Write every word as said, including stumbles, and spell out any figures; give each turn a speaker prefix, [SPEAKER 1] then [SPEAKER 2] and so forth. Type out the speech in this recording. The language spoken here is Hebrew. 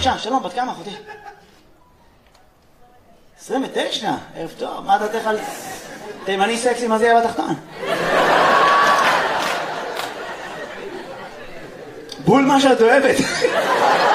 [SPEAKER 1] בבקשה, שלום, בת כמה, אחותי? עשרים ותשע, ערב טוב, מה דעתך על תימני סקסי, מה זה יהיה בתחתון? בול מה שאת אוהבת.